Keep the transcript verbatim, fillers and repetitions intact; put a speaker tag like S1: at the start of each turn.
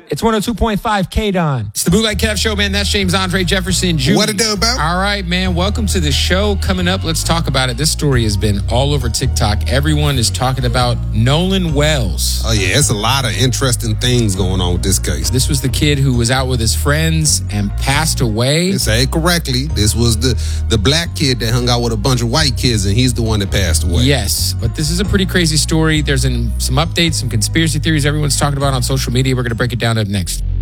S1: It's one oh two point five K-Don.
S2: It's the Bootleg Kev Show, man. That's James Andre Jefferson Junior
S3: What it do, bro?
S2: All right, man. Welcome to the show. Coming up, let's talk about it. This story has been all over TikTok. Everyone is talking about Nolan Wells.
S3: Oh, yeah. It's a lot of interesting things going on with this case.
S2: This was the kid who was out with his friends and passed away.
S3: To say it correctly, this was the, the black kid that hung out with a bunch of white kids, and he's the one that passed away.
S2: Yes, but this is a pretty crazy story. There's an, some updates, some conspiracy theories everyone's talking about on social media. We're going to break it down up next.